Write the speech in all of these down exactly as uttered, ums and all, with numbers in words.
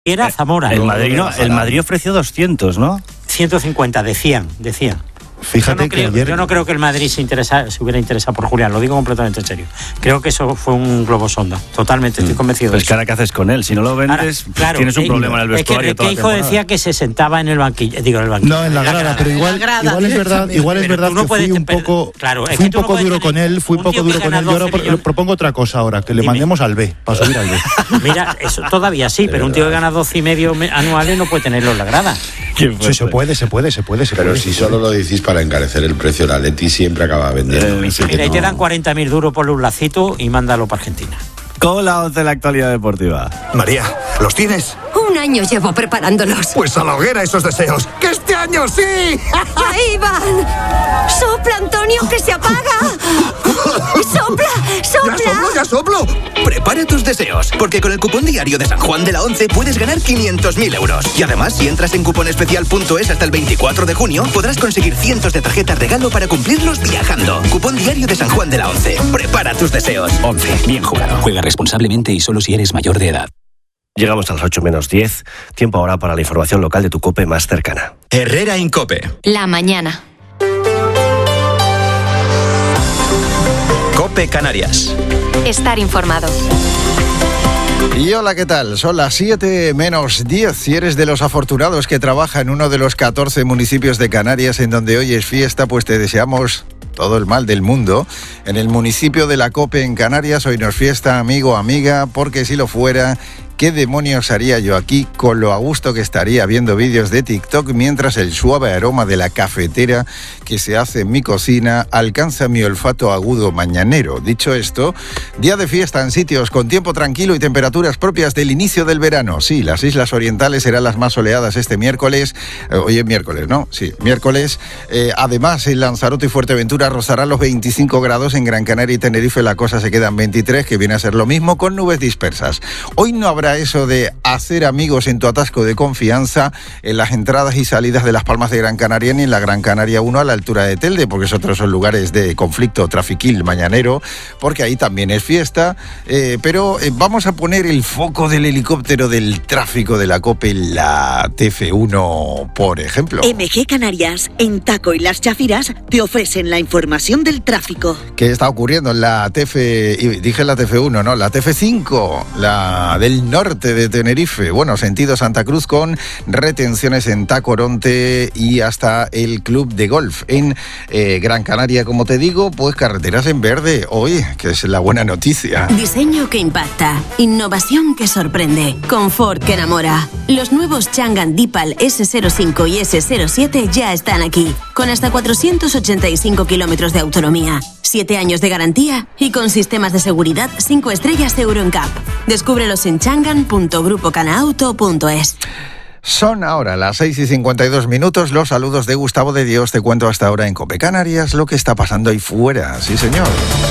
Era Zamora. El Madrid, no, el Madrid ofreció doscientos, ¿no? ciento cincuenta, decían, decían. Fíjate yo no que creo, ayer... yo no creo que el Madrid se, interesa, se hubiera interesado por Julián, lo digo completamente en serio. Creo que eso fue un globo sonda, totalmente, estoy convencido Pues de que ahora, ¿qué haces con él? Si no lo vendes, ahora, claro, tienes un eh, problema en el vestuario. Es que, que hijo decía que se sentaba en el banquillo, digo en el banquillo. No, en la grada, en la grada pero igual, grada, igual es verdad, igual es verdad no que fui un poco, claro, fui un poco no duro con él, fui un poco duro con él. Yo ahora millones. propongo otra cosa ahora, que le Dime. mandemos al B, para subir al B. Mira, eso todavía sí, pero un tío que gana doce y medio anuales no puede tenerlo en la grada. Sí, se puede, se puede, se puede. Se pero puede, si solo lo decís para encarecer el precio, la Atleti siempre acaba vendiendo. Eh, mira, y te dan cuarenta mil duros por un lacito y mándalo para Argentina. Con la once de la actualidad deportiva. María, ¿los tienes? Un año llevo preparándolos. Pues a la hoguera esos deseos. ¡Que este año sí! ¡Ahí van! ¡Sopla, Antonio, que se apaga! ¡Sopla, sopla! ¡Ya soplo, ya soplo! Prepara tus deseos, porque con el cupón diario de San Juan de la once puedes ganar quinientos mil euros. Y además, si entras en cuponespecial punto es hasta el veinticuatro de junio, podrás conseguir cientos de tarjetas regalo para cumplirlos viajando. Cupón diario de San Juan de la once. Prepara tus deseos. once. Bien jugado. Juega responsablemente y solo si eres mayor de edad. Llegamos a las ocho menos diez. Tiempo ahora para la información local de tu COPE más cercana. Herrera Incope. La mañana. COPE Canarias. Estar informado. Y hola, ¿qué tal? Son las siete menos diez. Si eres de los afortunados que trabaja en uno de los catorce municipios de Canarias en donde hoy es fiesta, pues te deseamos todo el mal del mundo. En el municipio de La Cope, en Canarias, hoy no es fiesta, amigo, amiga, porque si lo fuera, ¿qué demonios haría yo aquí con lo a gusto que estaría viendo vídeos de TikTok mientras el suave aroma de la cafetera que se hace en mi cocina alcanza mi olfato agudo mañanero? Dicho esto, día de fiesta en sitios con tiempo tranquilo y temperaturas propias del inicio del verano. Sí, las islas orientales serán las más soleadas este miércoles. Eh, hoy es miércoles, ¿no? Sí, miércoles. Eh, además, en Lanzarote y Fuerteventura rozarán los veinticinco grados. En Gran Canaria y Tenerife la cosa se queda en veintitrés, que viene a ser lo mismo, con nubes dispersas. Hoy no habrá eso de hacer amigos en tu atasco de confianza en las entradas y salidas de Las Palmas de Gran Canaria ni en la Gran Canaria uno a la altura de Telde, porque esos otros son lugares de conflicto trafiquil mañanero, porque ahí también es fiesta. Eh, pero eh, vamos a poner el foco del helicóptero del tráfico de la COPE en la T F uno, por ejemplo. M G Canarias, en Taco y Las Chafiras, te ofrecen la información del tráfico. ¿Qué está ocurriendo en la T F? Dije la T F uno, ¿no? La T F cinco, la del norte de Tenerife. Bueno, sentido Santa Cruz, con retenciones en Tacoronte y hasta el club de golf. En eh, Gran Canaria, como te digo, pues carreteras en verde hoy, que es la buena noticia. Diseño que impacta, innovación que sorprende, confort que enamora. Los nuevos Changan Deepal ese cero cinco y ese cero siete ya están aquí, con hasta cuatrocientos ochenta y cinco kilómetros de autonomía, siete años de garantía y con sistemas de seguridad cinco estrellas Euro N C A P. Descúbrelos en changan punto grupo canauto punto es. Son ahora las seis y cincuenta y dos minutos. Los saludos de Gustavo de Dios. Te cuento hasta ahora en COPE Canarias lo que está pasando ahí fuera. Sí, señor.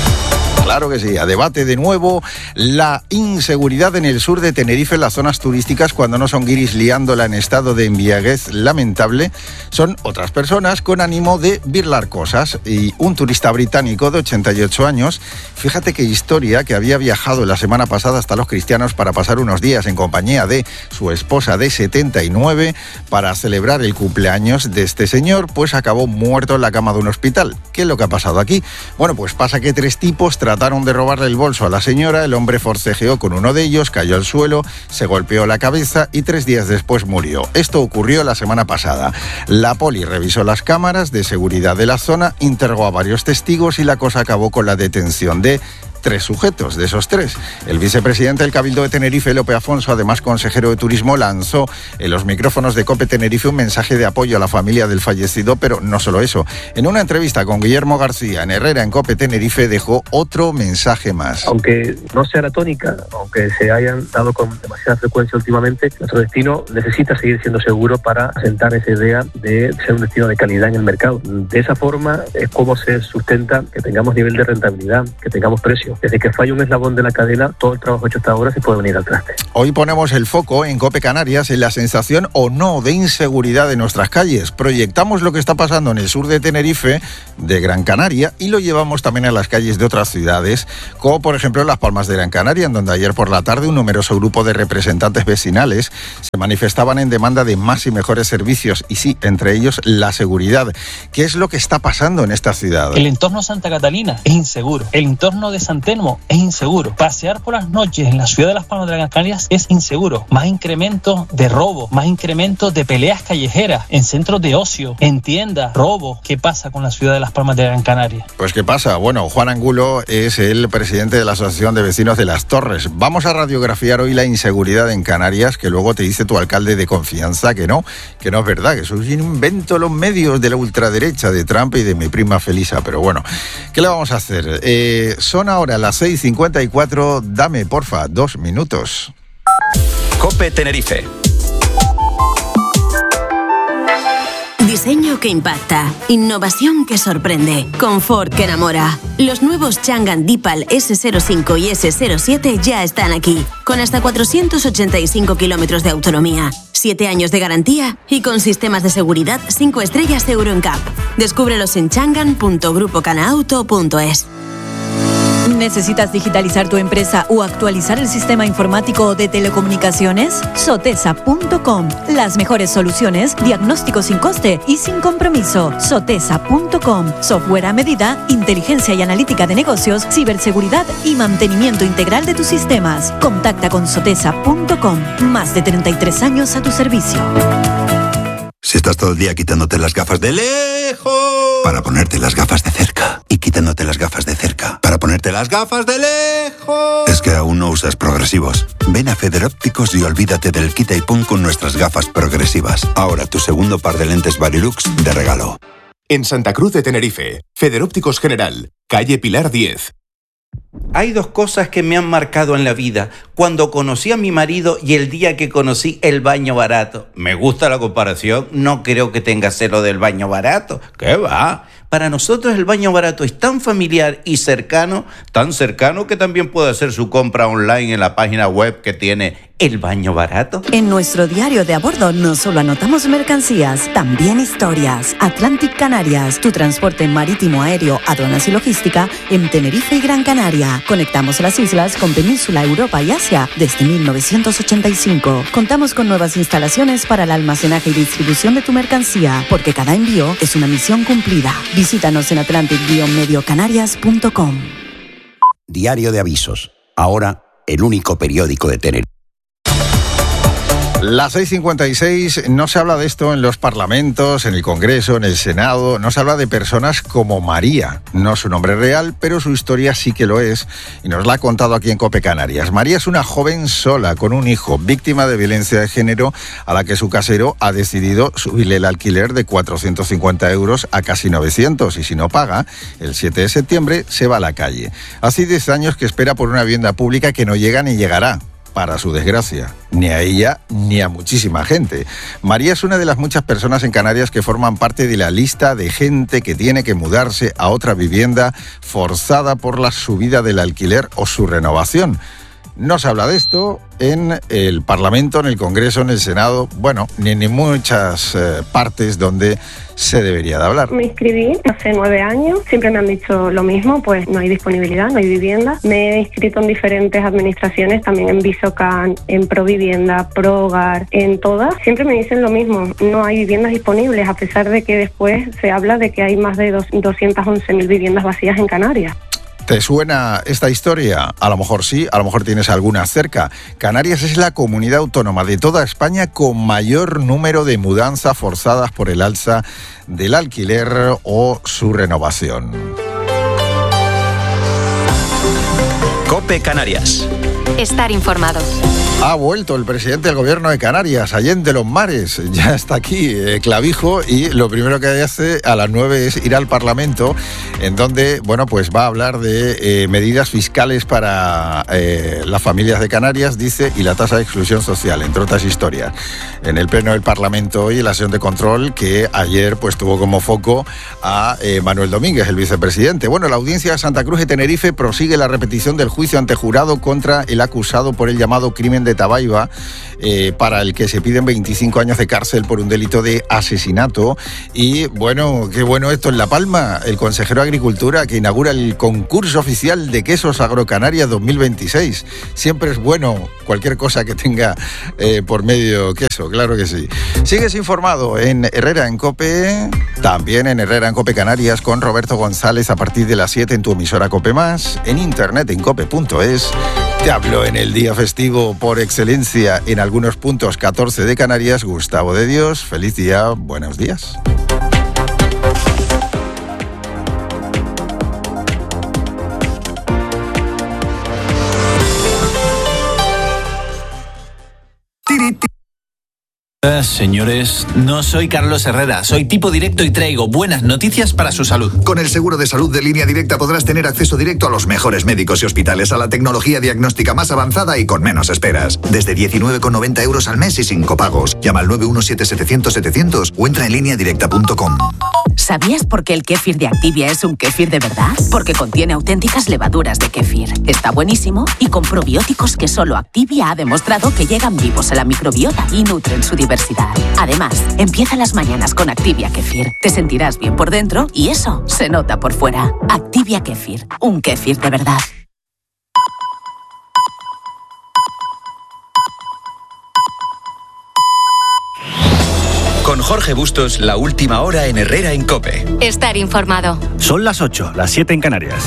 Claro que sí, a debate de nuevo la inseguridad en el sur de Tenerife, en las zonas turísticas, cuando no son guiris liándola en estado de embriaguez lamentable, son otras personas con ánimo de birlar cosas. Y un turista británico de ochenta y ocho años, fíjate qué historia, que había viajado la semana pasada hasta Los Cristianos para pasar unos días en compañía de su esposa de setenta y nueve para celebrar el cumpleaños de este señor, pues acabó muerto en la cama de un hospital. ¿Qué es lo que ha pasado aquí? Bueno, pues pasa que tres tipos trataron de robarle el bolso a la señora. El hombre forcejeó con uno de ellos, cayó al suelo, se golpeó la cabeza y tres días después murió. Esto ocurrió la semana pasada. La poli revisó las cámaras de seguridad de la zona, interrogó a varios testigos y la cosa acabó con la detención de tres sujetos. De esos tres, el vicepresidente del Cabildo de Tenerife, Lope Afonso, además consejero de Turismo, lanzó en los micrófonos de COPE Tenerife un mensaje de apoyo a la familia del fallecido, pero no solo eso. En una entrevista con Guillermo García en Herrera en COPE Tenerife dejó otro mensaje más. Aunque no sea la tónica, aunque se hayan dado con demasiada frecuencia últimamente, nuestro destino necesita seguir siendo seguro para asentar esa idea de ser un destino de calidad en el mercado. De esa forma es como se sustenta que tengamos nivel de rentabilidad, que tengamos precio. negocio. Desde que falla un eslabón de la cadena, todo el trabajo hecho hasta ahora se puede venir al traste. Hoy ponemos el foco en COPE Canarias en la sensación o no de inseguridad de nuestras calles. Proyectamos lo que está pasando en el sur de Tenerife, de Gran Canaria, y lo llevamos también a las calles de otras ciudades, como por ejemplo Las Palmas de Gran Canaria, en donde ayer por la tarde un numeroso grupo de representantes vecinales se manifestaban en demanda de más y mejores servicios, y sí, entre ellos la seguridad. ¿Qué es lo que está pasando en esta ciudad? El entorno Santa Catalina es inseguro. El entorno de San Telmo es inseguro. Pasear por las noches en la ciudad de Las Palmas de Gran Canaria es inseguro. Más incremento de robo, más incremento de peleas callejeras, en centros de ocio, en tiendas, robo. ¿Qué pasa con la ciudad de Las Palmas de Gran Canaria? Pues ¿qué pasa? Bueno, Juan Angulo es el presidente de la Asociación de Vecinos de Las Torres. Vamos a radiografiar hoy la inseguridad en Canarias, que luego te dice tu alcalde de confianza que no, que no es verdad, que eso es un invento los medios de la ultraderecha, de Trump y de mi prima Felisa. Pero bueno, ¿qué le vamos a hacer? Eh, son ahora las seis cincuenta y cuatro, dame porfa dos minutos. COPE Tenerife. Diseño que impacta, innovación que sorprende, confort que enamora. Los nuevos Changan Deepal ese cero cinco y ese cero siete ya están aquí, con hasta cuatrocientos ochenta y cinco kilómetros de autonomía, siete años de garantía y con sistemas de seguridad cinco estrellas Euro N C A P. Descúbrelos en changan punto grupo canaauto punto es. ¿Necesitas digitalizar tu empresa o actualizar el sistema informático de telecomunicaciones? Sotesa punto com. Las mejores soluciones, diagnóstico sin coste y sin compromiso. Sotesa punto com. Software a medida, inteligencia y analítica de negocios, ciberseguridad y mantenimiento integral de tus sistemas. Contacta con Sotesa punto com. Más de treinta y tres años a tu servicio. Si estás todo el día quitándote las gafas de lejos para ponerte las gafas de cerca y quitándote las gafas de cerca para ponerte las gafas de lejos, es que aún no usas progresivos. Ven a Federópticos y olvídate del quita y pon con nuestras gafas progresivas. Ahora tu segundo par de lentes Varilux de regalo. En Santa Cruz de Tenerife, Federópticos General, calle Pilar diez. Hay dos cosas que me han marcado en la vida. Cuando conocí a mi marido y el día que conocí el baño barato. Me gusta la comparación, no creo que tenga celo del baño barato. ¿Qué va? Para nosotros el baño barato es tan familiar y cercano, tan cercano que también puede hacer su compra online en la página web que tiene El Baño Barato. En nuestro diario de a bordo no solo anotamos mercancías, también historias. Atlantic Canarias, tu transporte marítimo, aéreo, aduanas y logística en Tenerife y Gran Canaria. Conectamos las islas con Península, Europa y Asia desde mil novecientos ochenta y cinco. Contamos con nuevas instalaciones para el almacenaje y distribución de tu mercancía, porque cada envío es una misión cumplida. Visítanos en atlantic medio canarias punto com. Diario de Avisos. Ahora, el único periódico de Tenerife. Las seis cincuenta y seis, no se habla de esto en los parlamentos, en el Congreso, en el Senado, no se habla de personas como María. No es su nombre real, pero su historia sí que lo es, y nos la ha contado aquí en COPE Canarias. María es una joven sola, con un hijo, víctima de violencia de género, a la que su casero ha decidido subirle el alquiler de cuatrocientos cincuenta euros a casi novecientos, y si no paga, el siete de septiembre se va a la calle. Hace diez años que espera por una vivienda pública que no llega ni llegará. Para su desgracia, ni a ella ni a muchísima gente. María es una de las muchas personas en Canarias que forman parte de la lista de gente que tiene que mudarse a otra vivienda forzada por la subida del alquiler o su renovación. No se habla de esto en el Parlamento, en el Congreso, en el Senado, bueno, ni en muchas eh, partes donde se debería de hablar. Me inscribí hace nueve años, siempre me han dicho lo mismo, pues no hay disponibilidad, no hay vivienda. Me he inscrito en diferentes administraciones, también en Visocan, en Provivienda, Prohogar, en todas. Siempre me dicen lo mismo, no hay viviendas disponibles, a pesar de que después se habla de que hay más de doscientas once mil viviendas vacías en Canarias. ¿Te suena esta historia? A lo mejor sí, a lo mejor tienes alguna cerca. Canarias es la comunidad autónoma de toda España con mayor número de mudanzas forzadas por el alza del alquiler o su renovación. COPE Canarias. Estar informado. Ha vuelto el presidente del gobierno de Canarias, Allende los Mares. Ya está aquí, eh, Clavijo, y lo primero que hace a las nueve es ir al Parlamento, en donde, bueno, pues va a hablar de eh, medidas fiscales para eh, las familias de Canarias, dice, y la tasa de exclusión social, entre otras historias. En el pleno del Parlamento hoy, en la sesión de control, que ayer pues tuvo como foco a eh, Manuel Domínguez, el vicepresidente. Bueno, la audiencia de Santa Cruz de Tenerife prosigue la repetición del juicio ante jurado contra el acusado por el llamado crimen de Tabaiba, eh, para el que se piden veinticinco años de cárcel por un delito de asesinato. Y bueno, qué bueno esto en La Palma, el consejero de Agricultura que inaugura el concurso oficial de quesos Agrocanarias dos mil veintiséis. Siempre es bueno cualquier cosa que tenga eh, por medio queso, claro que sí. Sigues informado en Herrera en COPE, también en Herrera en COPE Canarias con Roberto González a partir de las siete en tu emisora COPE Más, en internet en cope punto es. Te hablo en el día festivo por excelencia en algunos puntos, catorce de Canarias, Gustavo de Dios. Feliz día, buenos días. Señores, no soy Carlos Herrera, soy tipo directo y traigo buenas noticias para su salud. Con el seguro de salud de Línea Directa podrás tener acceso directo a los mejores médicos y hospitales, a la tecnología diagnóstica más avanzada y con menos esperas. Desde diecinueve con noventa euros al mes y sin copagos. Llama al nueve uno siete setecientos setecientos o entra en línea directa punto com. ¿Sabías por qué el kéfir de Activia es un kéfir de verdad? Porque contiene auténticas levaduras de kéfir. Está buenísimo y con probióticos que solo Activia ha demostrado que llegan vivos a la microbiota y nutren su diversidad. Además, empieza las mañanas con Activia Kéfir. Te sentirás bien por dentro y eso se nota por fuera. Activia Kéfir, un kéfir de verdad. Con Jorge Bustos, la última hora en Herrera en COPE. Estar informado. Son las ocho, las siete en Canarias.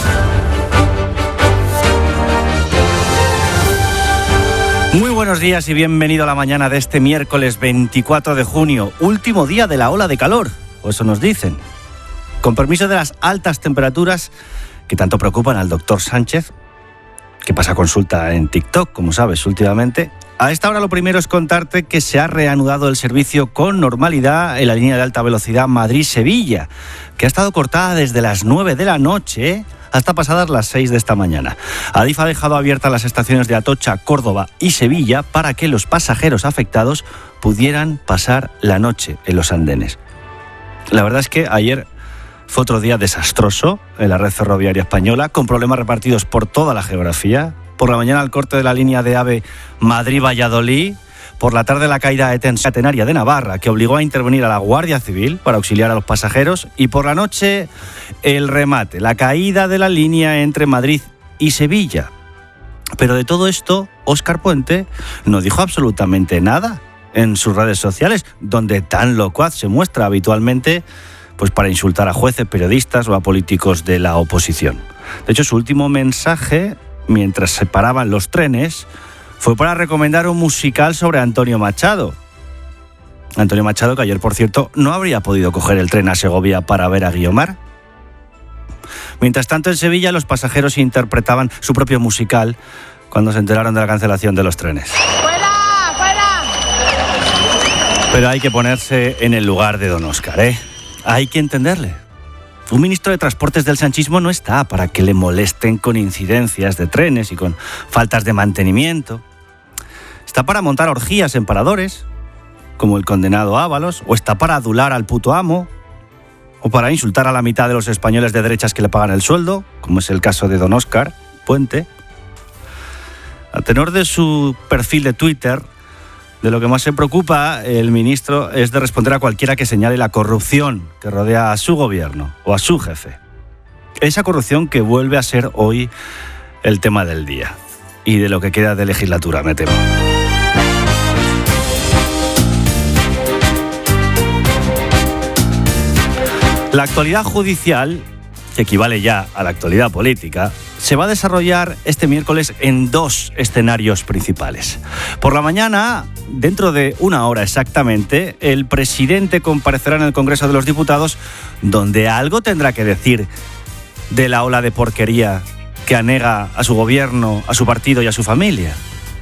Muy buenos días y bienvenido a la mañana de este miércoles veinticuatro de junio, último día de la ola de calor, o eso nos dicen. Con permiso de las altas temperaturas que tanto preocupan al doctor Sánchez, que pasa consulta en TikTok, como sabes, últimamente. A esta hora lo primero es contarte que se ha reanudado el servicio con normalidad en la línea de alta velocidad Madrid-Sevilla, que ha estado cortada desde las nueve de la noche hasta pasadas las seis de esta mañana. Adif ha dejado abiertas las estaciones de Atocha, Córdoba y Sevilla para que los pasajeros afectados pudieran pasar la noche en los andenes. La verdad es que ayer fue otro día desastroso en la red ferroviaria española, con problemas repartidos por toda la geografía. Por la mañana el corte de la línea de AVE Madrid-Valladolid. Por la tarde la caída de tensión catenaria de Navarra, que obligó a intervenir a la Guardia Civil para auxiliar a los pasajeros. Y por la noche el remate, la caída de la línea entre Madrid y Sevilla. Pero de todo esto, Óscar Puente no dijo absolutamente nada en sus redes sociales, donde tan locuaz se muestra habitualmente, pues para insultar a jueces, periodistas o a políticos de la oposición. De hecho, su último mensaje, mientras se paraban los trenes, fue para recomendar un musical sobre Antonio Machado. Antonio Machado, que ayer, por cierto, no habría podido coger el tren a Segovia para ver a Guiomar. Mientras tanto, en Sevilla, los pasajeros interpretaban su propio musical cuando se enteraron de la cancelación de los trenes. ¡Fuera! ¡Fuera! Pero hay que ponerse en el lugar de don Óscar, ¿eh? Hay que entenderle. Un ministro de Transportes del sanchismo no está para que le molesten con incidencias de trenes y con faltas de mantenimiento. Está para montar orgías en paradores, como el condenado Ábalos, o está para adular al puto amo, o para insultar a la mitad de los españoles de derechas que le pagan el sueldo, como es el caso de don Óscar Puente. A tenor de su perfil de Twitter, de lo que más se preocupa el ministro es de responder a cualquiera que señale la corrupción que rodea a su gobierno o a su jefe. Esa corrupción que vuelve a ser hoy el tema del día y de lo que queda de legislatura, me temo. La actualidad judicial, que equivale ya a la actualidad política, se va a desarrollar este miércoles en dos escenarios principales. Por la mañana, dentro de una hora exactamente, el presidente comparecerá en el Congreso de los Diputados, donde algo tendrá que decir de la ola de porquería que anega a su gobierno, a su partido y a su familia.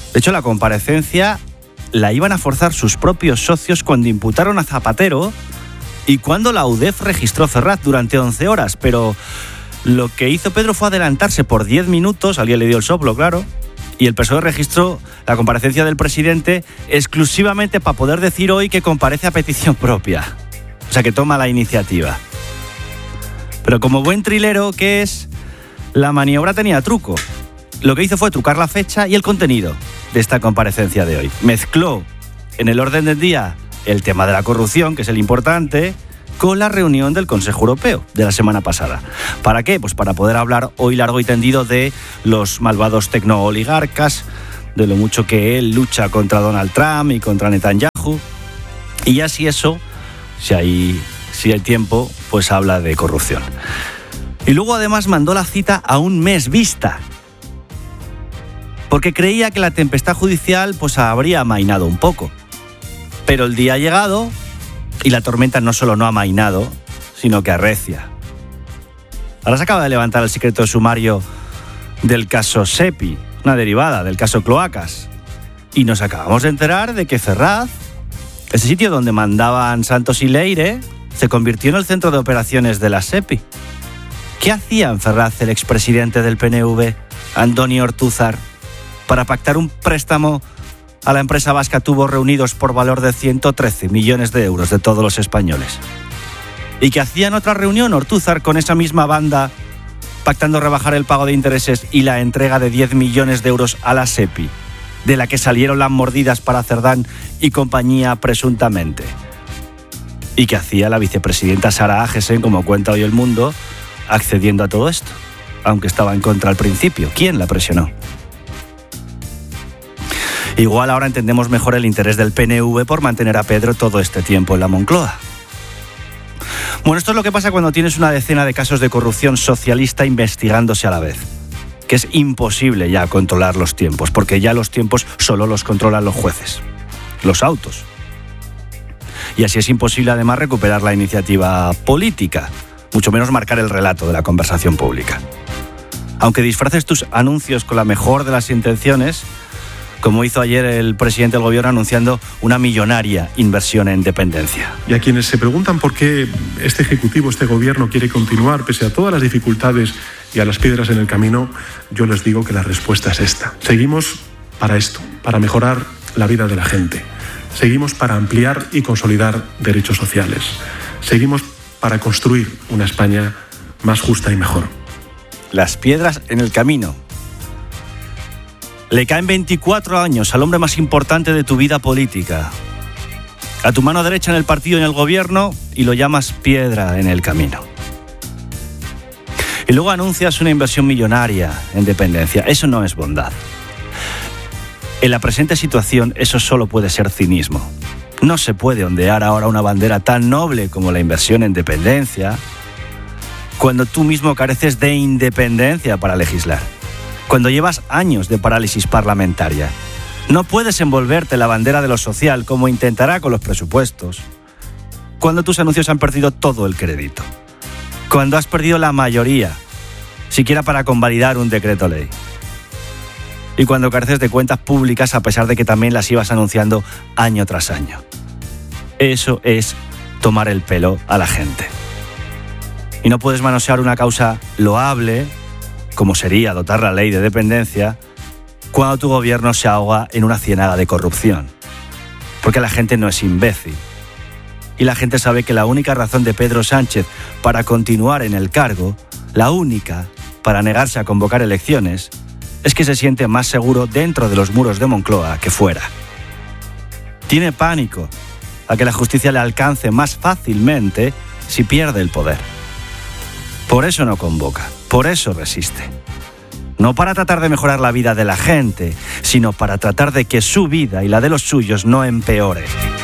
De hecho, la comparecencia la iban a forzar sus propios socios cuando imputaron a Zapatero y cuando la U D E F registró Ferraz durante once horas. Pero lo que hizo Pedro fue adelantarse por diez minutos, alguien le dio el soplo, claro, y el P S O E registró la comparecencia del presidente exclusivamente para poder decir hoy que comparece a petición propia. O sea, que toma la iniciativa. Pero como buen trilero que es, la maniobra tenía truco. Lo que hizo fue trucar la fecha y el contenido de esta comparecencia de hoy. Mezcló en el orden del día el tema de la corrupción, que es el importante, con la reunión del Consejo Europeo de la semana pasada. ¿Para qué? Pues para poder hablar hoy largo y tendido de los malvados tecnooligarcas, de lo mucho que él lucha contra Donald Trump y contra Netanyahu. Y ya si eso, si hay, si hay tiempo, pues habla de corrupción. Y luego además mandó la cita a un mes vista, porque creía que la tempestad judicial pues habría amainado un poco. Pero el día ha llegado y la tormenta no solo no ha amainado, sino que arrecia. Ahora se acaba de levantar el secreto de sumario del caso Sepi, una derivada del caso Cloacas. Y nos acabamos de enterar de que Ferraz, ese sitio donde mandaban Santos y Leire, se convirtió en el centro de operaciones de la Sepi. ¿Qué hacía en Ferraz el expresidente del P N V, Andoni Ortúzar, para pactar un préstamo a la empresa vasca Tubos Reunidos por valor de ciento trece millones de euros de todos los españoles? ¿Y que hacía en otra reunión Ortúzar con esa misma banda pactando rebajar el pago de intereses y la entrega de diez millones de euros a la Sepi, de la que salieron las mordidas para Cerdán y compañía presuntamente? ¿Y que hacía la vicepresidenta Sara Agesen, como cuenta hoy El Mundo, accediendo a todo esto, aunque estaba en contra al principio? ¿Quién la presionó? Igual ahora entendemos mejor el interés del P N V por mantener a Pedro todo este tiempo en la Moncloa. Bueno, esto es lo que pasa cuando tienes una decena de casos de corrupción socialista investigándose a la vez. Que es imposible ya controlar los tiempos, porque ya los tiempos solo los controlan los jueces, los autos. Y así es imposible además recuperar la iniciativa política, mucho menos marcar el relato de la conversación pública. Aunque disfraces tus anuncios con la mejor de las intenciones, como hizo ayer el presidente del gobierno anunciando una millonaria inversión en dependencia. Y a quienes se preguntan por qué este Ejecutivo, este Gobierno quiere continuar pese a todas las dificultades y a las piedras en el camino, yo les digo que la respuesta es esta. Seguimos para esto, para mejorar la vida de la gente. Seguimos para ampliar y consolidar derechos sociales. Seguimos para construir una España más justa y mejor. Las piedras en el camino. Le caen veinticuatro años al hombre más importante de tu vida política, a tu mano derecha en el partido y en el gobierno, y lo llamas piedra en el camino. Y luego anuncias una inversión millonaria en dependencia. Eso no es bondad. En la presente situación, eso solo puede ser cinismo. No se puede ondear ahora una bandera tan noble como la inversión en dependencia, cuando tú mismo careces de independencia para legislar. Cuando llevas años de parálisis parlamentaria. No puedes envolverte la bandera de lo social como intentará con los presupuestos. Cuando tus anuncios han perdido todo el crédito. Cuando has perdido la mayoría, siquiera para convalidar un decreto ley. Y cuando careces de cuentas públicas a pesar de que también las ibas anunciando año tras año. Eso es tomar el pelo a la gente. Y no puedes manosear una causa loable, como sería dotar la ley de dependencia, cuando tu gobierno se ahoga en una ciénaga de corrupción. Porque la gente no es imbécil. Y la gente sabe que la única razón de Pedro Sánchez para continuar en el cargo, la única para negarse a convocar elecciones, es que se siente más seguro dentro de los muros de Moncloa que fuera. Tiene pánico a que la justicia le alcance más fácilmente si pierde el poder. Por eso no convoca, por eso resiste. No para tratar de mejorar la vida de la gente, sino para tratar de que su vida y la de los suyos no empeore.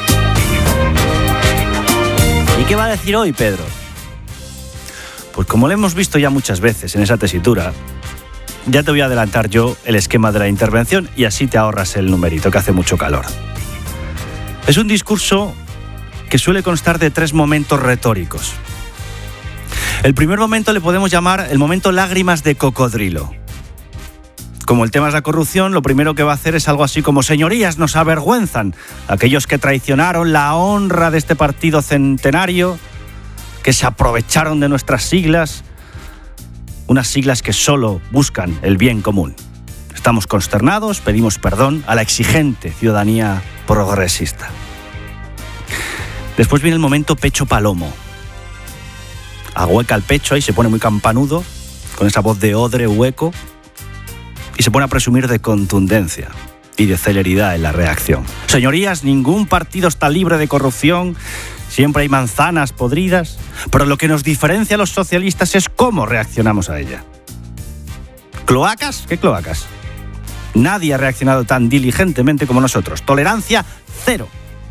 ¿Y qué va a decir hoy, Pedro? Pues como lo hemos visto ya muchas veces en esa tesitura, ya te voy a adelantar yo el esquema de la intervención y así te ahorras el numerito, que hace mucho calor. Es un discurso que suele constar de tres momentos retóricos. El primer momento le podemos llamar el momento lágrimas de cocodrilo. Como el tema es la corrupción, lo primero que va a hacer es algo así como: señorías, nos avergüenzan aquellos que traicionaron la honra de este partido centenario, que se aprovecharon de nuestras siglas, unas siglas que solo buscan el bien común. Estamos consternados, pedimos perdón a la exigente ciudadanía progresista. Después viene el momento pecho palomo. Ahueca el pecho y se pone muy campanudo, con esa voz de odre hueco, y se pone a presumir de contundencia y de celeridad en la reacción. Señorías, ningún partido está libre de corrupción, siempre hay manzanas podridas, pero lo que nos diferencia a los socialistas es cómo reaccionamos a ella. ¿Cloacas? ¿Qué cloacas? Nadie ha reaccionado tan diligentemente como nosotros. Tolerancia cero.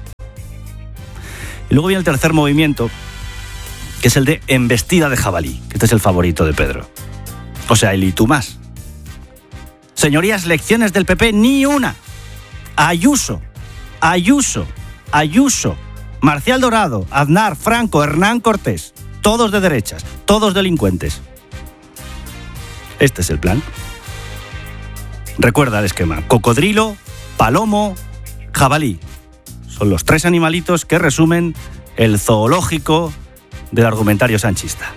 Y luego viene el tercer movimiento, que es el de embestida de jabalí, que este es el favorito de Pedro. O sea, el y tú más. Señorías, lecciones del P P, ni una. Ayuso, Ayuso, Ayuso, Marcial Dorado, Aznar, Franco, Hernán Cortés, todos de derechas, todos delincuentes. Este es el plan. Recuerda el esquema: cocodrilo, palomo, jabalí. Son los tres animalitos que resumen el zoológico del argumentario sanchista.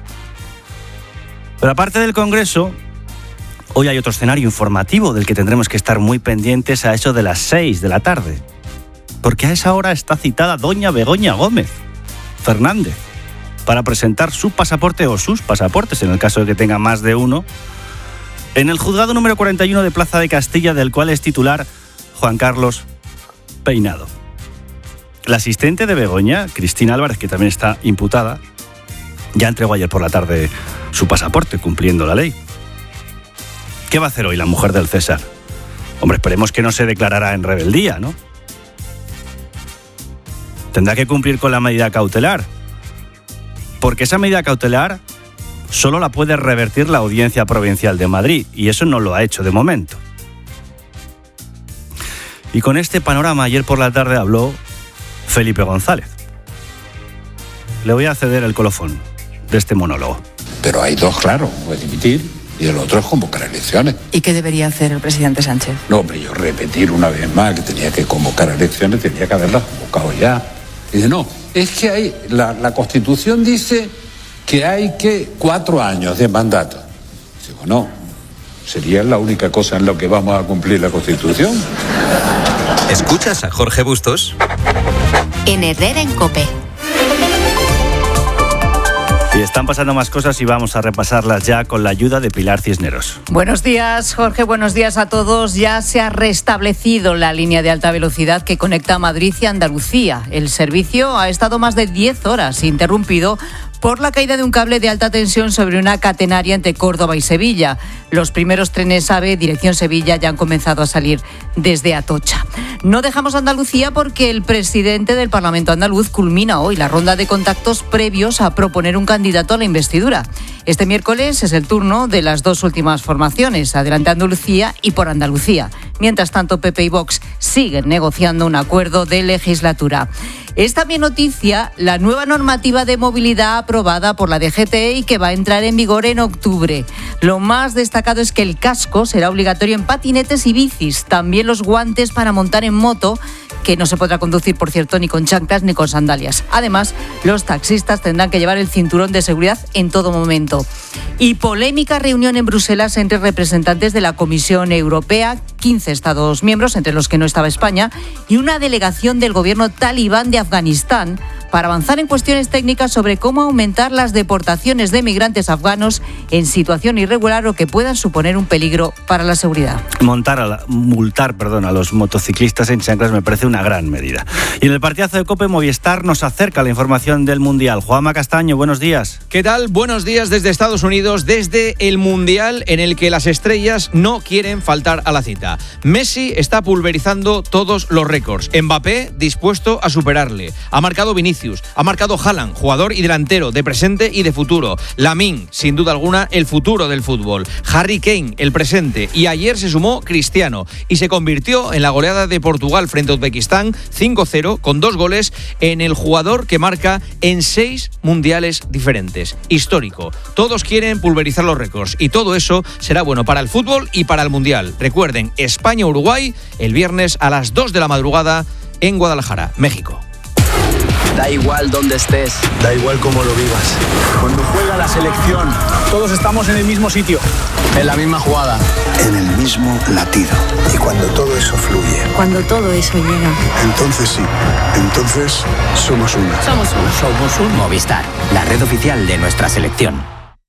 Pero aparte del Congreso, hoy hay otro escenario informativo del que tendremos que estar muy pendientes a eso de las seis de la tarde. Porque a esa hora está citada doña Begoña Gómez Fernández para presentar su pasaporte o sus pasaportes, en el caso de que tenga más de uno, en el juzgado número cuarenta y uno de Plaza de Castilla, del cual es titular Juan Carlos Peinado. La asistente de Begoña, Cristina Álvarez, que también está imputada, ya entregó ayer por la tarde su pasaporte, cumpliendo la ley. ¿Qué va a hacer hoy la mujer del César? Hombre, esperemos que no se declarará en rebeldía, ¿no? Tendrá que cumplir con la medida cautelar, porque esa medida cautelar solo la puede revertir la Audiencia Provincial de Madrid, y eso no lo ha hecho de momento. Y con este panorama, ayer por la tarde habló Felipe González. Le voy a ceder el colofón de este monólogo. Pero hay dos claros: o es dimitir y el otro es convocar elecciones. ¿Y qué debería hacer el presidente Sánchez? No, hombre, yo repetir una vez más que tenía que convocar elecciones, tenía que haberlas convocado ya. Y dice, no, es que hay, la, la Constitución dice que hay que cuatro años de mandato. Digo, no, sería la única cosa en la que vamos a cumplir la Constitución. ¿Escuchas a Jorge Bustos? En Herrera en COPE. Y están pasando más cosas y vamos a repasarlas ya con la ayuda de Pilar Cisneros. Buenos días, Jorge, buenos días a todos. Ya se ha restablecido la línea de alta velocidad que conecta Madrid y Andalucía. El servicio ha estado más de diez horas interrumpido por la caída de un cable de alta tensión sobre una catenaria entre Córdoba y Sevilla. Los primeros trenes AVE dirección Sevilla ya han comenzado a salir desde Atocha. No dejamos Andalucía porque el presidente del Parlamento andaluz culmina hoy la ronda de contactos previos a proponer un candidato a la investidura. Este miércoles es el turno de las dos últimas formaciones, Adelante Andalucía y Por Andalucía. Mientras tanto, P P y Vox siguen negociando un acuerdo de legislatura. Es también noticia la nueva normativa de movilidad aprobada por la D G T y que va a entrar en vigor en octubre. Lo más destacado es que el casco será obligatorio en patinetes y bicis, también los guantes para montar en moto, que no se podrá conducir, por cierto, ni con chanclas ni con sandalias. Además, los taxistas tendrán que llevar el cinturón de seguridad en todo momento. Y polémica reunión en Bruselas entre representantes de la Comisión Europea, quince Estados miembros, entre los que no estaba España, y una delegación del gobierno talibán de Afganistán, para avanzar en cuestiones técnicas sobre cómo aumentar las deportaciones de migrantes afganos en situación irregular o que puedan suponer un peligro para la seguridad. Montar a la, multar perdón, a los motociclistas en chanclas me parece una gran medida. Y en el partidazo de COPE, Movistar nos acerca la información del Mundial. Juanma Castaño, buenos días. ¿Qué tal? Buenos días desde Estados Unidos, desde el Mundial en el que las estrellas no quieren faltar a la cita. Messi está pulverizando todos los récords. Mbappé dispuesto a superarle. Ha marcado Vinicius. Vinicius, ha marcado Haaland, jugador y delantero de presente y de futuro. Lamine, sin duda alguna, el futuro del fútbol. Harry Kane, el presente. Y ayer se sumó Cristiano y se convirtió en la goleada de Portugal frente a Uzbekistán cinco cero con dos goles en el jugador que marca en seis mundiales diferentes. Histórico. Todos quieren pulverizar los récords y todo eso será bueno para el fútbol y para el mundial. Recuerden, España-Uruguay el viernes a las dos de la madrugada en Guadalajara, México. Da igual dónde estés, da igual cómo lo vivas. Cuando juega la selección, todos estamos en el mismo sitio, en la misma jugada, en el mismo latido. Y cuando todo eso fluye, Cuando todo eso llega. Entonces sí, entonces somos uno. Somos uno. somos un Movistar, la red oficial de nuestra selección.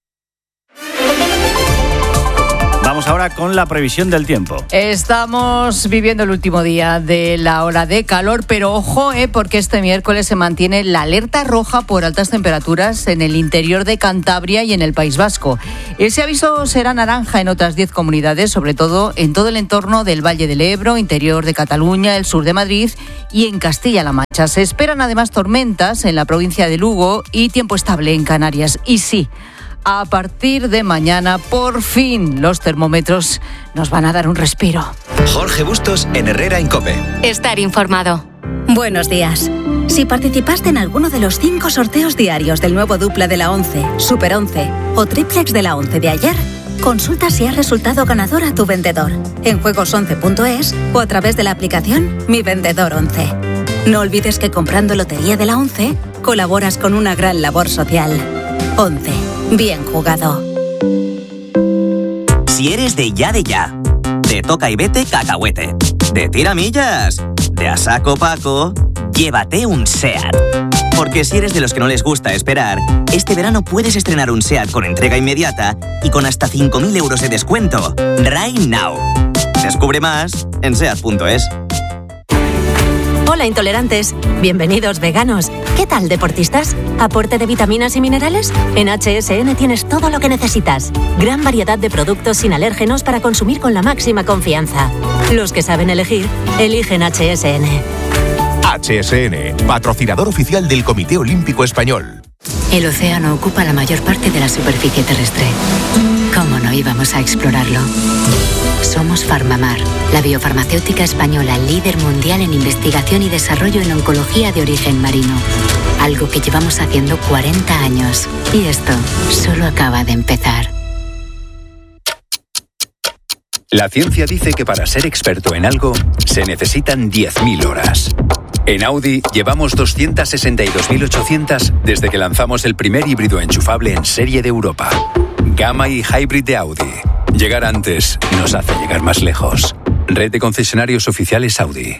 Vamos ahora con la previsión del tiempo. Estamos viviendo el último día de la ola de calor, pero ojo, eh, porque este miércoles se mantiene la alerta roja por altas temperaturas en el interior de Cantabria y en el País Vasco. Ese aviso será naranja en otras diez comunidades, sobre todo en todo el entorno del Valle del Ebro, interior de Cataluña, el sur de Madrid y en Castilla-La Mancha. Se esperan además tormentas en la provincia de Lugo y tiempo estable en Canarias. Y sí, a partir de mañana, por fin, los termómetros nos van a dar un respiro. Jorge Bustos en Herrera en COPE. Estar informado. Buenos días. Si participaste en alguno de los cinco sorteos diarios del nuevo dupla de la once, Super once o triplex de la once de ayer, consulta si has resultado ganador a tu vendedor en juegos once punto es o a través de la aplicación Mi Vendedor once. No olvides que comprando Lotería de la once colaboras con una gran labor social. once. Bien jugado. Si eres de ya de ya, de toca y vete cacahuete, de tiramillas, de a saco Paco, llévate un SEAT. Porque si eres de los que no les gusta esperar, este verano puedes estrenar un SEAT con entrega inmediata y con hasta cinco mil euros de descuento. Right now. Descubre más en seat punto es. Hola intolerantes, bienvenidos veganos. ¿Qué tal deportistas? ¿Aporte de vitaminas y minerales? En H S N tienes todo lo que necesitas. Gran variedad de productos sin alérgenos para consumir con la máxima confianza. Los que saben elegir, eligen H S N. H S N, patrocinador oficial del Comité Olímpico Español. El océano ocupa la mayor parte de la superficie terrestre. ¿Cómo no íbamos a explorarlo? Somos Farmamar, la biofarmacéutica española líder mundial en investigación y desarrollo en oncología de origen marino. Algo que llevamos haciendo cuarenta años. Y esto solo acaba de empezar. La ciencia dice que para ser experto en algo se necesitan diez mil horas. En Audi llevamos doscientas sesenta y dos mil ochocientas desde que lanzamos el primer híbrido enchufable en serie de Europa. Gamma y Hybrid de Audi. Llegar antes nos hace llegar más lejos. Red de concesionarios oficiales Audi.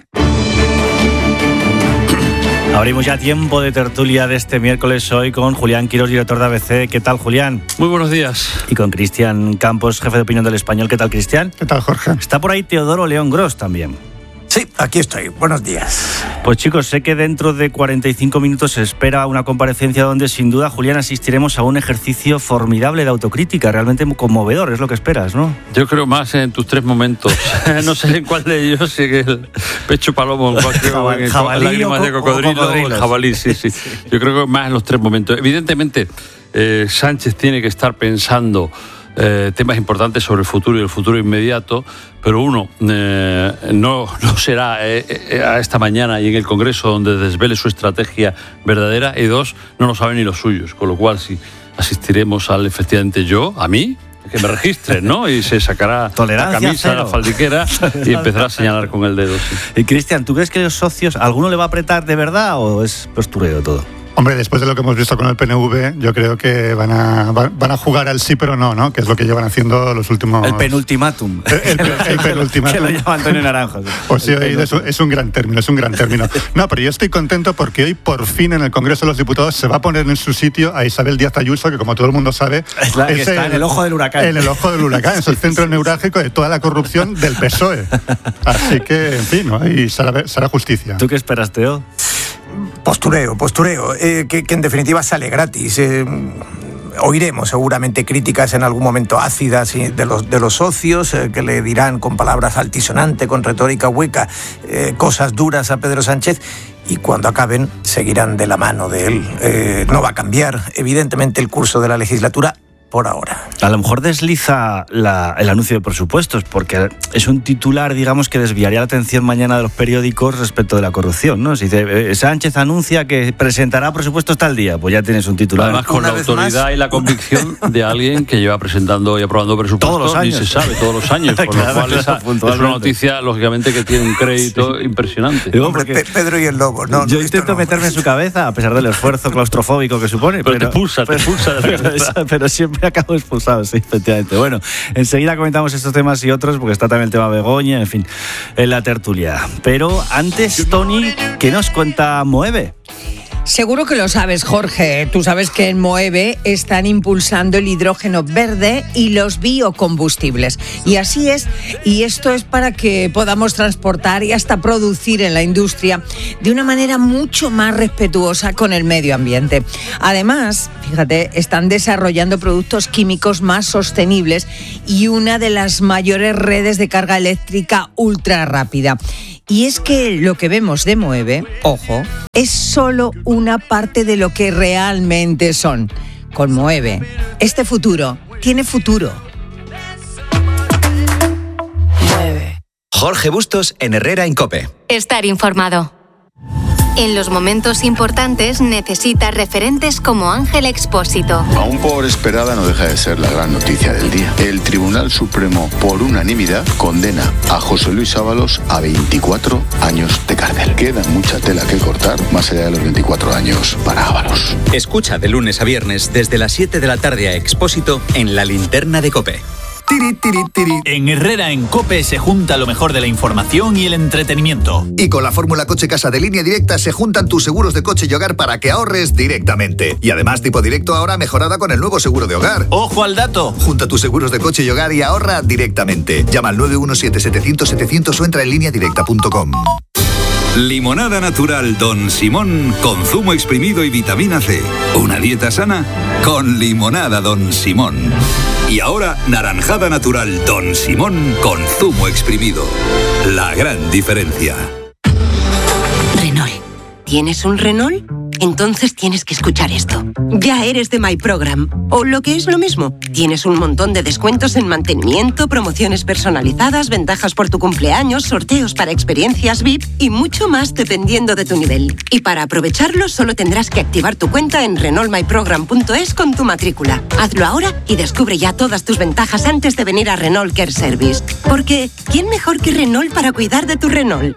Abrimos ya tiempo de tertulia de este miércoles hoy con Julián Quirós, director de A B C. ¿Qué tal, Julián? Muy buenos días. Y con Cristian Campos, jefe de opinión del Español. ¿Qué tal, Cristian? ¿Qué tal, Jorge? Está por ahí Teodoro León Gros también. Sí, aquí estoy. Buenos días. Pues chicos, sé que dentro de cuarenta y cinco minutos se espera una comparecencia donde sin duda, Julián, asistiremos a un ejercicio formidable de autocrítica, realmente conmovedor, es lo que esperas, ¿no? Yo creo más en tus tres momentos. No sé en cuál de ellos, si en el pecho palomo, en cualquier, Jabal, en jabalí lágrimas o, de cocodrilo, o, o el jabalí, sí, sí. Yo creo que más en los tres momentos. Evidentemente, eh, Sánchez tiene que estar pensando Eh, temas importantes sobre el futuro y el futuro inmediato, pero uno, eh, no, no será eh, eh, a esta mañana y en el Congreso donde desvele su estrategia verdadera, y dos, no lo saben ni los suyos, con lo cual si asistiremos al, efectivamente yo, a mí, que me registren, ¿no? Y se sacará Tolerancia la camisa, cero. la faldiquera y empezará a señalar con el dedo. Sí. Y Cristian, ¿tú crees que los socios, alguno le va a apretar de verdad o es postureo todo? Hombre, después de lo que hemos visto con el P N V, yo creo que van a van a jugar al sí pero no, ¿no? Que es lo que llevan haciendo los últimos... El penultimátum. El, el, el penultimátum. Que lo llama Antonio Naranjo. Pues sí, es un, es un gran término, es un gran término. No, pero yo estoy contento porque hoy por fin en el Congreso de los Diputados se va a poner en su sitio a Isabel Díaz Ayuso, que como todo el mundo sabe... Es la que es está el, en el ojo del huracán. En el ojo del huracán, es el centro neurálgico de toda la corrupción del P S O E. Así que, en fin, ¿no? Y será, será justicia. ¿Tú qué esperas, Teo? Postureo, postureo, eh, que, que en definitiva sale gratis. Eh, oiremos seguramente críticas en algún momento ácidas de los, de los socios, eh, que le dirán con palabras altisonantes, con retórica hueca, eh, cosas duras a Pedro Sánchez. y cuando acaben seguirán de la mano de él. Eh, no va a cambiar, evidentemente, el curso de la legislatura por ahora. A lo mejor desliza la, el anuncio de presupuestos, porque es un titular, digamos, que desviaría la atención mañana de los periódicos respecto de la corrupción, ¿no? Si dice, eh, Sánchez anuncia que presentará presupuestos tal día, pues ya tienes un titular. Además, con la autoridad más y la convicción de alguien que lleva presentando y aprobando presupuestos todos los años. Ni se sabe, todos los años, con claro, lo cual esa, es una noticia, lógicamente, que tiene un crédito sí. impresionante. Digo, Hombre, Pe- Pedro y el Lobo. No, yo no, intento no. meterme en su cabeza, a pesar del esfuerzo claustrofóbico que supone. Pero, pero te pulsa, pero, te pulsa de la cabeza. Pero, pero siempre acabo expulsado, sí, efectivamente. Bueno, enseguida comentamos estos temas y otros, porque está también el tema Begoña, en fin, en la tertulia. Pero antes, Tony, ¿qué nos cuenta Moeve? Seguro que lo sabes, Jorge. Tú sabes que en Moeve están impulsando el hidrógeno verde y los biocombustibles. Y así es, y esto es para que podamos transportar y hasta producir en la industria de una manera mucho más respetuosa con el medio ambiente. Además, fíjate, están desarrollando productos químicos más sostenibles y una de las mayores redes de carga eléctrica ultra rápida. Y es que lo que vemos de Moeve, ojo, es solo una parte de lo que realmente son. Con Moeve, este futuro tiene futuro. Moeve. Jorge Bustos en Herrera en COPE. Estar informado. En los momentos importantes necesitas referentes como Ángel Expósito. Aún por esperada no deja de ser la gran noticia del día. El Tribunal Supremo, por unanimidad, condena a José Luis Ábalos a veinticuatro años de cárcel. Queda mucha tela que cortar, más allá de los veinticuatro años para Ábalos. Escucha de lunes a viernes desde las siete de la tarde a Expósito en La Linterna de COPE. Tiri, tiri, tiri. En Herrera en COPE se junta lo mejor de la información y el entretenimiento. Y con la fórmula Coche Casa de Línea Directa se juntan tus seguros de coche y hogar para que ahorres directamente. Y además Tipo Directo ahora mejorada con el nuevo seguro de hogar. ¡Ojo al dato! Junta tus seguros de coche y hogar y ahorra directamente. Llama al nueve uno siete, setecientos, setecientos o entra en línea directa punto com. Limonada natural Don Simón con zumo exprimido y vitamina C. Una dieta sana con limonada Don Simón. Y ahora, naranjada natural Don Simón con zumo exprimido. La gran diferencia. Renault. ¿Tienes un Renault? Entonces tienes que escuchar esto. Ya eres de My Program. O lo que es lo mismo, tienes un montón de descuentos en mantenimiento, promociones personalizadas, ventajas por tu cumpleaños, sorteos para experiencias V I P y mucho más dependiendo de tu nivel. Y para aprovecharlo solo tendrás que activar tu cuenta en renault my program punto es con tu matrícula. Hazlo ahora y descubre ya todas tus ventajas antes de venir a Renault Care Service. Porque, ¿quién mejor que Renault para cuidar de tu Renault?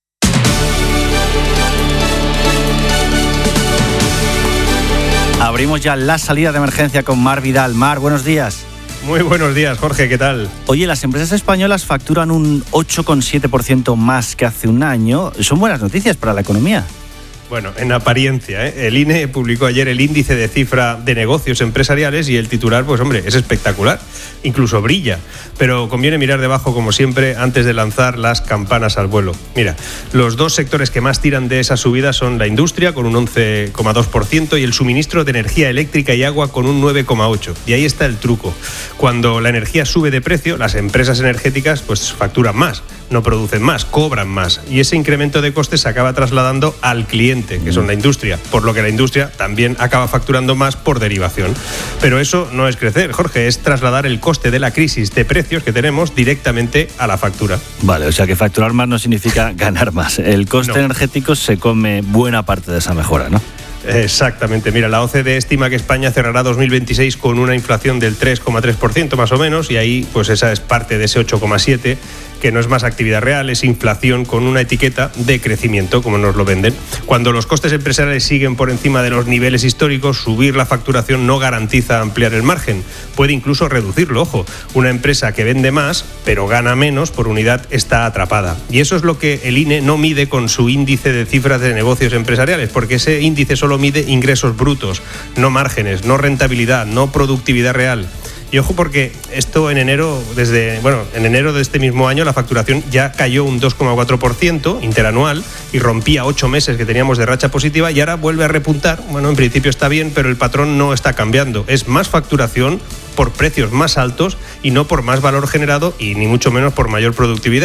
Abrimos ya la salida de emergencia con Mar Vidal. Mar, buenos días. Muy buenos días, Jorge, ¿qué tal? Oye, las empresas españolas facturan un ocho coma siete por ciento más que hace un año. Son buenas noticias para la economía. Bueno, en apariencia, ¿eh? El I N E publicó ayer el índice de cifra de negocios empresariales y el titular, pues hombre, es espectacular, incluso brilla, pero conviene mirar debajo como siempre antes de lanzar las campanas al vuelo. Mira, los dos sectores que más tiran de esa subida son la industria con un once coma dos por ciento y el suministro de energía eléctrica y agua con un nueve coma ocho por ciento. Y ahí está el truco. Cuando la energía sube de precio, las empresas energéticas pues facturan más, no producen más, cobran más y ese incremento de costes se acaba trasladando al cliente, que son la industria, por lo que la industria también acaba facturando más por derivación. Pero eso no es crecer, Jorge, es trasladar el coste de la crisis de precios que tenemos directamente a la factura. Vale, o sea que facturar más no significa ganar más. El coste no. energético se come buena parte de esa mejora, ¿no? Exactamente. Mira, la O C D E estima que España cerrará dos mil veintiséis con una inflación del tres coma tres por ciento más o menos y ahí pues esa es parte de ese ocho coma siete por ciento que no es más actividad real, es inflación con una etiqueta de crecimiento, como nos lo venden. Cuando los costes empresariales siguen por encima de los niveles históricos, subir la facturación no garantiza ampliar el margen, puede incluso reducirlo, ojo. Una empresa que vende más, pero gana menos por unidad, está atrapada. Y eso es lo que el I N E no mide con su índice de cifras de negocios empresariales, porque ese índice solo mide ingresos brutos, no márgenes, no rentabilidad, no productividad real. Y ojo porque esto en enero, desde bueno, en enero de este mismo año la facturación ya cayó un dos coma cuatro por ciento interanual y rompía ocho meses que teníamos de racha positiva y ahora vuelve a repuntar. Bueno, en principio está bien, pero el patrón no está cambiando. Es más facturación por precios más altos y no por más valor generado y ni mucho menos por mayor productividad.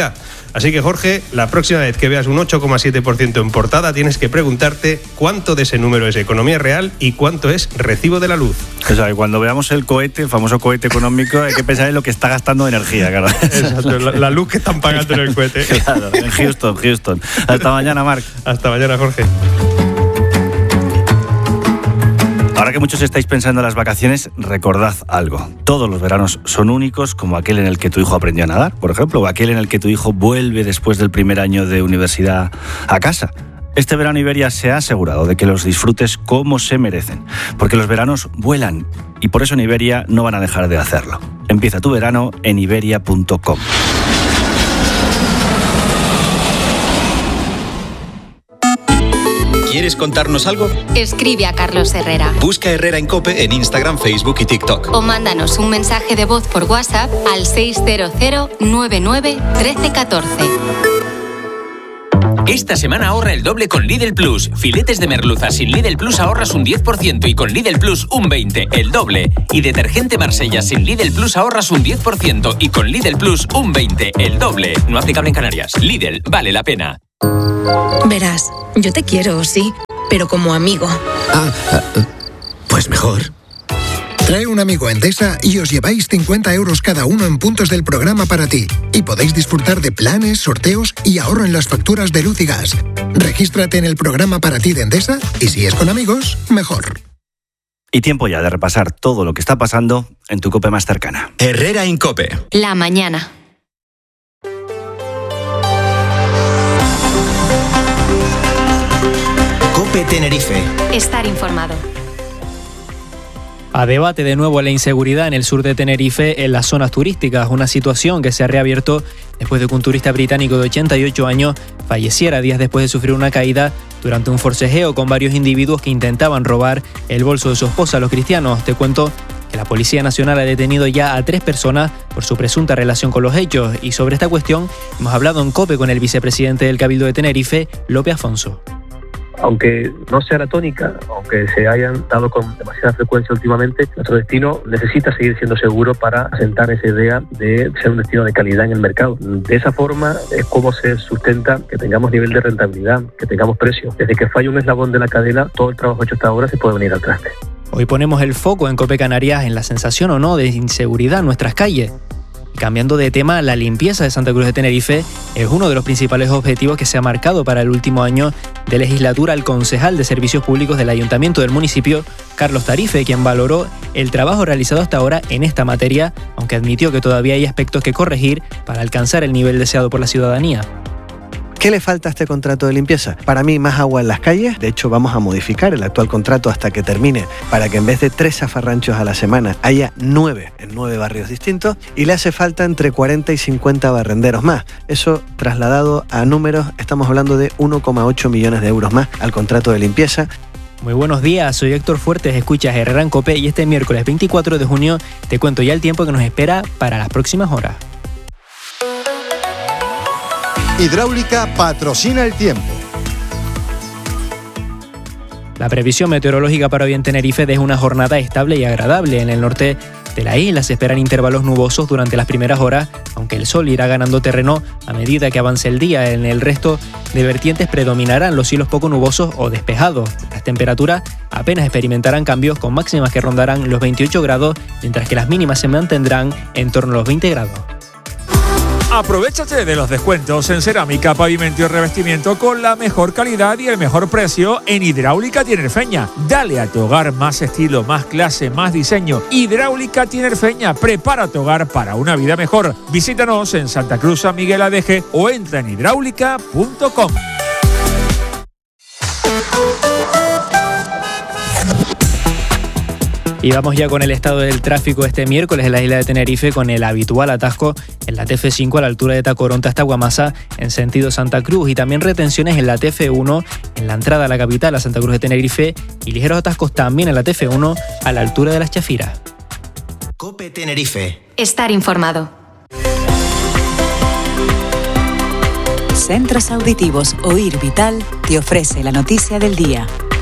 Así que, Jorge, la próxima vez que veas un ocho coma siete por ciento en portada, tienes que preguntarte cuánto de ese número es economía real y cuánto es recibo de la luz. O sea, cuando veamos el cohete, el famoso cohete económico, hay que pensar en lo que está gastando de energía, claro. Exacto, la, la luz que están pagando en el cohete. Claro, en Houston, Houston. Hasta mañana, Marc. Hasta mañana, Jorge. Ahora que muchos estáis pensando en las vacaciones, recordad algo. Todos los veranos son únicos, como aquel en el que tu hijo aprendió a nadar, por ejemplo, o aquel en el que tu hijo vuelve después del primer año de universidad a casa. Este verano Iberia se ha asegurado de que los disfrutes como se merecen, porque los veranos vuelan y por eso en Iberia no van a dejar de hacerlo. Empieza tu verano en iberia punto com. ¿Quieres contarnos algo? Escribe a Carlos Herrera. Busca Herrera en COPE en Instagram, Facebook y TikTok. O mándanos un mensaje de voz por WhatsApp al seis cero cero nueve nueve uno tres uno cuatro. Esta semana ahorra el doble con Lidl Plus. Filetes de merluza sin Lidl Plus ahorras un diez por ciento y con Lidl Plus un veinte por ciento, el doble. Y detergente Marsella sin Lidl Plus ahorras un diez por ciento y con Lidl Plus un veinte por ciento, el doble. No aplicable en Canarias. Lidl, vale la pena. Verás, yo te quiero, sí, pero como amigo. Ah, pues mejor. Trae un amigo a Endesa y os lleváis cincuenta euros cada uno en puntos del programa para ti. Y podéis disfrutar de planes, sorteos y ahorro en las facturas de luz y gas. Regístrate en el programa para ti de Endesa y si es con amigos, mejor. Y tiempo ya de repasar todo lo que está pasando en tu COPE más cercana. Herrera en COPE. La mañana. COPE Tenerife. Estar informado. A debate de nuevo la inseguridad en el sur de Tenerife, en las zonas turísticas, una situación que se ha reabierto después de que un turista británico de ochenta y ocho años falleciera días después de sufrir una caída durante un forcejeo con varios individuos que intentaban robar el bolso de su esposa, los cristianos. Te cuento que la Policía Nacional ha detenido ya a tres personas por su presunta relación con los hechos, y sobre esta cuestión hemos hablado en COPE con el vicepresidente del Cabildo de Tenerife, Lope Afonso. Aunque no sea la tónica, aunque se hayan dado con demasiada frecuencia últimamente, nuestro destino necesita seguir siendo seguro para asentar esa idea de ser un destino de calidad en el mercado. De esa forma es como se sustenta que tengamos nivel de rentabilidad, que tengamos precio. Desde que falla un eslabón de la cadena, todo el trabajo hecho hasta ahora se puede venir al traste. Hoy ponemos el foco en COPE Canarias en la sensación o no de inseguridad en nuestras calles. Cambiando de tema, la limpieza de Santa Cruz de Tenerife es uno de los principales objetivos que se ha marcado para el último año de legislatura el concejal de Servicios Públicos del Ayuntamiento del municipio, Carlos Tarife, quien valoró el trabajo realizado hasta ahora en esta materia, aunque admitió que todavía hay aspectos que corregir para alcanzar el nivel deseado por la ciudadanía. ¿Qué le falta a este contrato de limpieza? Para mí, más agua en las calles. De hecho, vamos a modificar el actual contrato hasta que termine, para que en vez de tres zafarranchos a la semana haya nueve en nueve barrios distintos, y le hace falta entre cuarenta y cincuenta barrenderos más. Eso, trasladado a números, estamos hablando de uno coma ocho millones de euros más al contrato de limpieza. Muy buenos días, soy Héctor Fuertes, escuchas Herrera en COPE y este miércoles veinticuatro de junio te cuento ya el tiempo que nos espera para las próximas horas. Hidráulica patrocina el tiempo. La previsión meteorológica para hoy en Tenerife deja una jornada estable y agradable. En el norte de la isla se esperan intervalos nubosos durante las primeras horas, aunque el sol irá ganando terreno a medida que avance el día. En el resto de vertientes predominarán los cielos poco nubosos o despejados. Las temperaturas apenas experimentarán cambios, con máximas que rondarán los veintiocho grados, mientras que las mínimas se mantendrán en torno a los veinte grados. Aprovechate de los descuentos en cerámica, pavimento y revestimiento con la mejor calidad y el mejor precio en Hidráulica Tinerfeña. Dale a tu hogar más estilo, más clase, más diseño. Hidráulica Tinerfeña, prepara tu hogar para una vida mejor. Visítanos en Santa Cruz, San Miguel Adeje o entra en hidráulica punto com. Y vamos ya con el estado del tráfico este miércoles en la isla de Tenerife, con el habitual atasco en la T F cinco a la altura de Tacoronte hasta Guamasa en sentido Santa Cruz, y también retenciones en la T F uno en la entrada a la capital, a Santa Cruz de Tenerife, y ligeros atascos también en la T F uno a la altura de Las Chafiras. COPE Tenerife. Estar informado. Centros Auditivos Oír Vital te ofrece la noticia del día.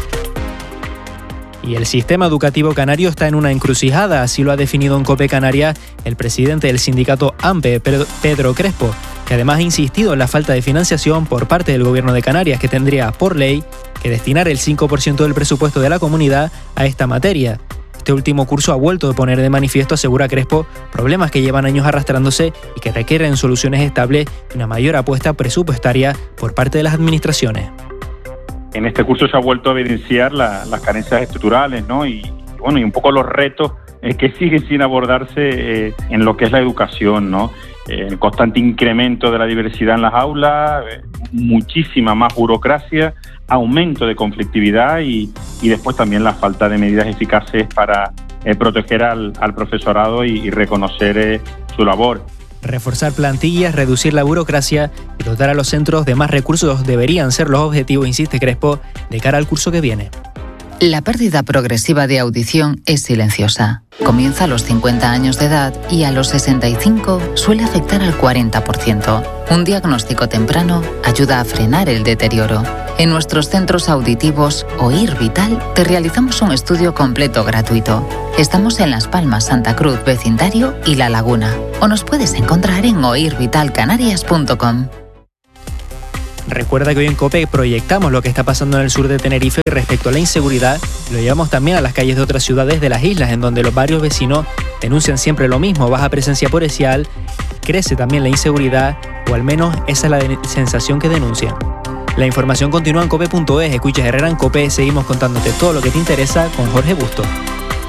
Y el sistema educativo canario está en una encrucijada, así lo ha definido en COPE Canarias el presidente del sindicato AMPE, Pedro Crespo. que además ha insistido en la falta de financiación por parte del Gobierno de Canarias, que tendría por ley que destinar el cinco por ciento del presupuesto de la comunidad a esta materia. Este último curso ha vuelto a poner de manifiesto, asegura Crespo, problemas que llevan años arrastrándose y que requieren soluciones estables y una mayor apuesta presupuestaria por parte de las administraciones. En este curso se ha vuelto a evidenciar la, las carencias estructurales, ¿no? Y, bueno, y un poco los retos eh, que siguen sin abordarse eh, en lo que es la educación, ¿no? Eh, el constante incremento de la diversidad en las aulas, eh, muchísima más burocracia, aumento de conflictividad y, y después también la falta de medidas eficaces para eh, proteger al, al profesorado y, y reconocer eh, su labor. Reforzar plantillas, reducir la burocracia y dotar a los centros de más recursos deberían ser los objetivos, insiste Crespo, de cara al curso que viene. La pérdida progresiva de audición es silenciosa. Comienza a los cincuenta años de edad y a los sesenta y cinco suele afectar al cuarenta por ciento. Un diagnóstico temprano ayuda a frenar el deterioro. En nuestros centros auditivos Oír Vital te realizamos un estudio completo gratuito. Estamos en Las Palmas, Santa Cruz, Vecindario y La Laguna. O nos puedes encontrar en oír vital canarias punto com. Recuerda que hoy en COPE proyectamos lo que está pasando en el sur de Tenerife respecto a la inseguridad. Lo llevamos también a las calles de otras ciudades de las islas, en donde los varios vecinos denuncian siempre lo mismo: baja presencia policial, crece también la inseguridad, o al menos esa es la de- sensación que denuncian. La información continúa en cope punto es. Escuchas Herrera en COPE. Seguimos contándote todo lo que te interesa con Jorge Busto.